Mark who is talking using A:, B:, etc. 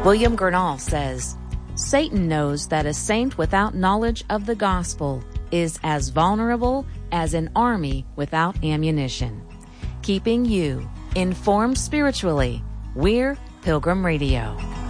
A: William Gurnall says, Satan knows that a saint without knowledge of the gospel is as vulnerable as an army without ammunition. Keeping you informed spiritually, we're Pilgrim Radio.